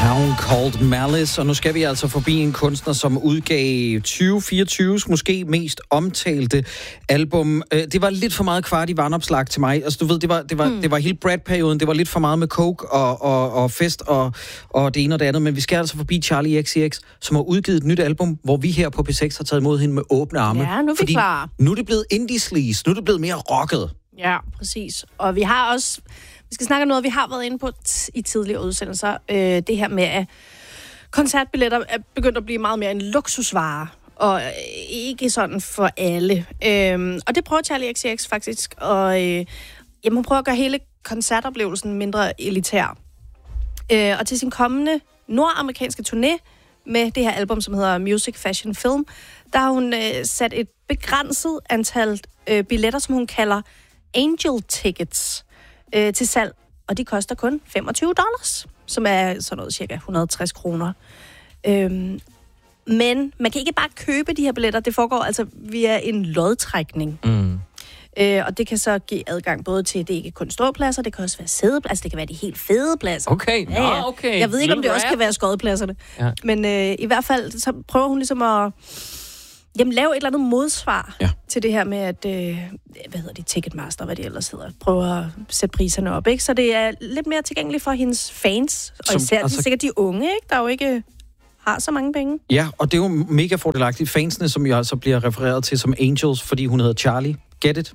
Town Called Malice, og nu skal vi altså forbi en kunstner, som udgav 2024's måske mest omtalte album. Det var lidt for meget kvart i vandopslag til mig. Altså du ved, det var hele Brad-perioden, det var lidt for meget med coke og fest og det ene og det andet, men vi skal altså forbi Charli XCX, som har udgivet et nyt album, hvor vi her på P6 har taget imod hende med åbne arme. Ja, nu er vi klar. Nu er det blevet indie-sleaze, nu er det blevet mere rocket. Ja, præcis. Og vi har også... Vi skal snakke om noget, vi har været inde på i tidligere udsendelser. Det her med, at koncertbilletter er begyndt at blive meget mere en luksusvare, og ikke sådan for alle. Og det prøver Charli XCX faktisk, og hun prøver at gøre hele koncertoplevelsen mindre elitær. Og til sin kommende nordamerikanske turné med det her album, som hedder Music, Fashion, Film, der har hun sat et begrænset antal billetter, som hun kalder Angel Tickets, til salg, og de koster kun $25, som er sådan noget cirka 160 kroner. Men man kan ikke bare købe de her billetter, det foregår altså via en lodtrækning. Og det kan så give adgang både til, det ikke kun ståpladser, det kan også være sædepladser, det kan være de helt fede pladser. Okay, ja. Okay. Jeg ved ikke, om det også kan være skoddepladserne. Ja. Men i hvert fald, så prøver hun ligesom at lave et eller andet modsvar til det her med, at, Ticketmaster, hvad det ellers hedder, prøver at sætte priserne op, ikke? Så det er lidt mere tilgængeligt for hendes fans, og især sikkert de unge, ikke? Der jo ikke har så mange penge. Ja, og det er jo mega fordelagtigt. Fansene, som jo altså bliver refereret til som Angels, fordi hun hedder Charli. Get it?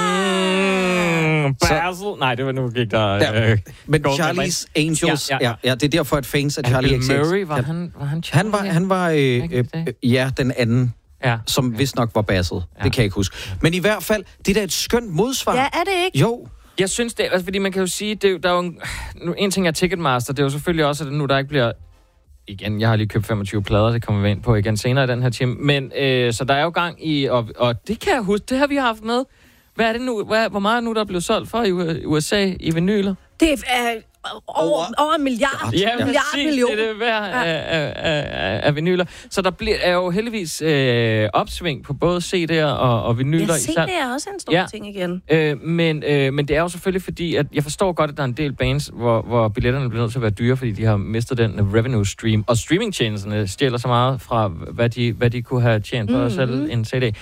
Basil. Nej, det var nu gik der... men Charli's Angels, ja, det er derfor, at fans af Charli XCX... Murray, var han Charli? Han var den anden, som vist nok var Basil. Ja. Det kan jeg ikke huske. Men i hvert fald, det er da et skønt modsvar. Ja, er det ikke? Jo. Jeg synes det, altså, fordi man kan jo sige, der er jo en ting er Ticketmaster, det er jo selvfølgelig også, at nu der ikke bliver... Igen, jeg har lige købt 25 plader, det kommer vi ind på igen senere i den her time. Men så der er jo gang i, og det kan jeg huske, det har vi haft med. Hvad er det nu? Hvor meget er nu, der er blevet solgt for i USA i vinyler? Det er over en milliard. Ja, million. Det er det værd af vinyler. Så der er jo heldigvis opsving på både CD'er og vinyler. Ja, CD er også en stor ting igen. Men det er jo selvfølgelig fordi, at jeg forstår godt, at der er en del bands, hvor billetterne bliver nødt til at være dyre, fordi de har mistet den revenue stream. Og streamingtjenesterne stjæler så meget fra, hvad de kunne have tjent på at sælge en CD.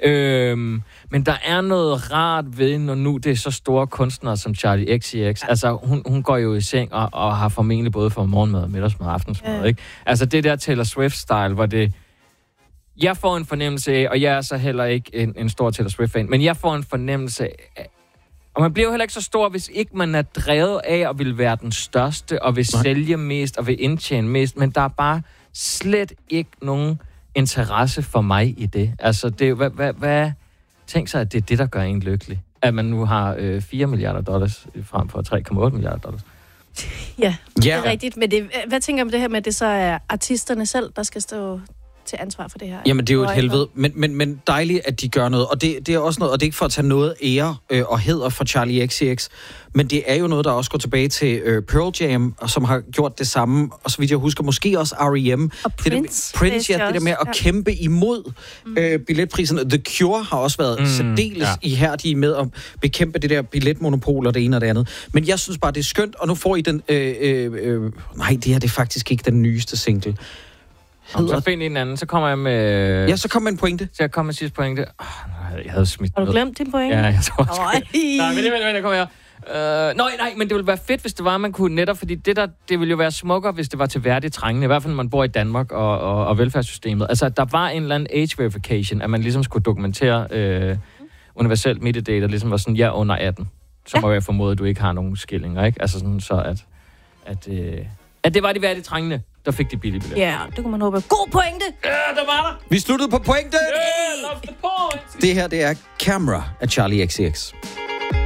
Men der er noget rart ved, når nu det er så store kunstnere som Charli XCX. Altså, hun går jo i seng og har formentlig både for morgenmad og middagsmad og aftensmad, ikke? Altså, det der Taylor Swift-style, hvor det... Jeg får en fornemmelse af, og jeg er så heller ikke en stor Taylor Swift-fan, men jeg får en fornemmelse af... Og man bliver jo heller ikke så stor, hvis ikke man er drevet af at vil være den største, og vil sælge mest, og vil indtjene mest, men der er bare slet ikke nogen interesse for mig i det. Altså, det er hvad tænk sig, at det er det, der gør en lykkelig. At man nu har $4 milliarder frem for $3,8 milliarder. Ja, det er rigtigt. Men hvad tænker du om det her med, at det så er artisterne selv, der skal stå til ansvar for det her? Jamen, det er jo et helvede. Men dejligt, at de gør noget. Og det er også noget, og det er ikke for at tage noget ære og hæder for Charli XCX, men det er jo noget, der også går tilbage til Pearl Jam, som har gjort det samme, og så vidt jeg husker, måske også R.E.M. Og Prince. Det der med at kæmpe imod billetpriserne. The Cure har også været særdeles ihærdige med at bekæmpe det der billetmonopol og det ene og det andet. Men jeg synes bare, det er skønt, og nu får I den... nej, det her det er faktisk ikke den nyeste single. Så find en anden, så kommer jeg med... Ja, så kommer en pointe. Så jeg kommer med sidste pointe. Jeg havde smidt Har du glemt din pointe? Ja, jeg tror også. Nej, men det kommer jeg. Nej, men det ville være fedt, hvis det var, man kunne netop, fordi det ville jo være smukkere, hvis det var til værdigt trængende, i hvert fald, når man bor i Danmark og velfærdssystemet. Altså, der var en eller anden age verification, at man ligesom skulle dokumentere universelt MitID, ligesom var sådan, under 18. Så må jeg formode, at du ikke har nogen skillinger, ikke? Altså sådan, så at det var de værdigt trængende, der fik de billige billetter. Ja, det kunne man håbe. God pointe! Ja, der var der! Vi sluttede på pointe! Yeah, love the point! Det her, det er Camera af Charli XCX.